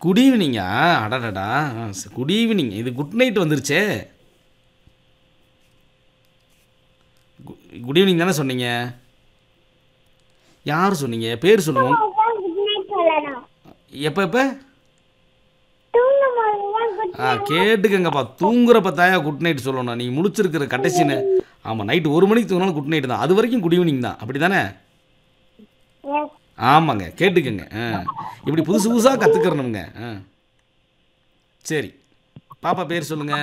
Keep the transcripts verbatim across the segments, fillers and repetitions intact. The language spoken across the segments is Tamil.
குட் ஈவினிங்கா? அடடடா! ஸ் குட் ஈவினிங். இது குட் நைட் வந்துருச்சே. கு குட் ஈவினிங் தானே சொன்னீங்க? யார் சொன்னீங்க? பேர் சொல்லுங்க. உங் குட் நைட் சொல்லணும். எப்ப எப்ப? தூங்கும்போது தான் குட் ஆ கேட்டுக்கங்கப்பா. தூங்குறப்ப தான்யா குட் நைட் சொல்லணும். நீங்க முழிச்சிருக்கிற கடைசி நே ஆமா நைட் ஒரு மணிக்கு தூங்குனாலும் குட் நைட் தான். அது வரைக்கும் குட் ஈவினிங் தான். அப்படிதானே? எஸ். ஆமாங்க. கேட்டுக்கங்க. ஆ. இப்படி புதுசு புதுசா கத்துக்கிறணும்ங்க. ஆ. சரி. பாப்பா பேர் சொல்லுங்க.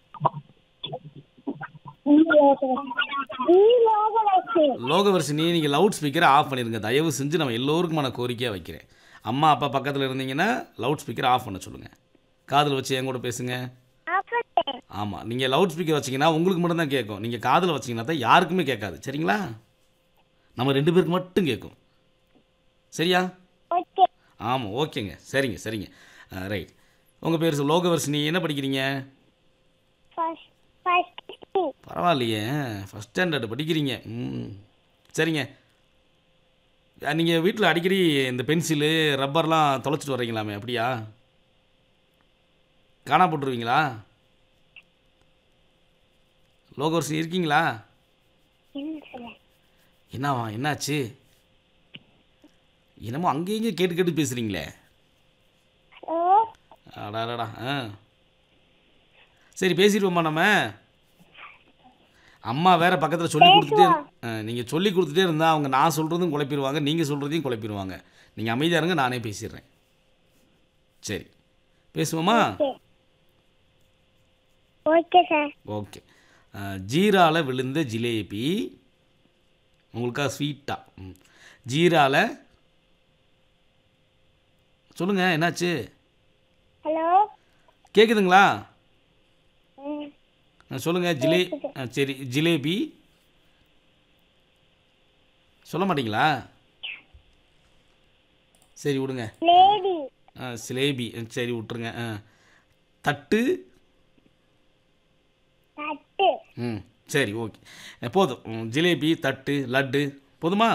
ஈ லோகலட்சுமி. லோகவர்ஷினி நீங்க லவுட் ஸ்பீக்கரை ஆஃப் பண்ணிருங்க. தயவு செஞ்சு நம்ம எல்லோருக்குமான கோரிக்கையா வைக்கிறேன். அம்மா அப்பா பக்கத்துல இருந்தீங்கன்னா லவுட் ஸ்பீக்கரை ஆஃப் பண்ண சொல்லுங்க. காதுல வச்சு என் கூட பேசுங்க. ஆப்பட்டே. ஆமா. நீங்க லவுட் ஸ்பீக்கர் வச்சீங்கன்னா உங்களுக்கு மட்டும் தான் கேட்கும். நீங்க காதுல வச்சீங்கன்னா தான் யாருக்குமே கேட்காது. சரிங்களா? நம்ம ரெண்டு பேருக்கு மட்டும் கேட்கும். சரியா? ஓகே. ஆமா. ஓகேங்க. சரிங்க சரிங்க. ஆ, ரைட். உங்க பேர் சொல் லோகவர்ஷினி. என்ன படிக்கிறீங்க? First first D. பரவாயில்லையே. ஃபஸ்ட் ஸ்டாண்டர்ட் படிக்கிறீங்க. ம். சரிங்க. நீங்கள் வீட்டில் அடிக்கடி இந்த பென்சிலு ரப்பர்லாம் தொலைச்சிட்டு வர்றீங்களாமே அப்படியா? காணா போட்டுருவீங்களா? லோகவர்ஷினி இருக்கீங்களா? என்ன சொல்ல? என்னவா என்னாச்சு? என்னமோ அங்கேயும் இங்கேயும் கேட்டு கேட்டு பேசுகிறீங்களே. ஓ. அடாடா. ஆ சரி பேசிடுவோம்மா நம்ம. அம்மா வேற பக்கத்தில் சொல்லி கொடுத்துட்டே நீங்கள் சொல்லி கொடுத்துட்டே இருந்தால் அவங்க நான் சொல்கிறதும் குழப்பிடுவாங்க, நீங்கள் சொல்கிறதையும் குழப்பிடுவாங்க. நீங்கள் அமைதியாக இருங்க, நானே பேசிடுறேன். சரி பேசுவோமா? ஓகே. Okay sir. ஓகே. ஜீரால விழுந்த ஜிலேபி உங்களுக்காக ஸ்வீட்டா. ம் ஜீரால சொல்லுங்கள் என்னாச்சு? ஹலோ. கேட்குதுங்களா? ம். சொல்லுங்கள். ஜிலே ஆ, சரி ஜிலேபி சொல்ல மாட்டீங்களா? சரி விடுங்க. லேடி. ஆ சிலேபி சரி விட்டுருங்க. ஆ தட்டு. தட்டு. ம் சரி ஓகே. போதும். ம், ஜிலேபி தட்டு லட்டு போதுமா?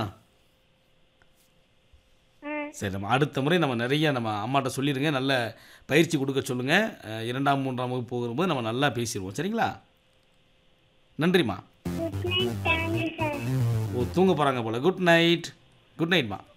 ஆ. சரி நம்ம அடுத்த முறை நம்ம நிறைய நம்ம அம்மாட்ட சொல்லிடுங்க. நல்ல பயிற்சி கொடுக்க சொல்லுங்கள். இரண்டாம் மூன்றாம் வகுப்பு போகும்போது நம்ம நல்லா பேசிடுவோம். சரிங்களா? நன்றிம்மா. Good night thank you sir. ஓ தூங்க போகிறாங்க போல். Good night. குட் நைட்மா.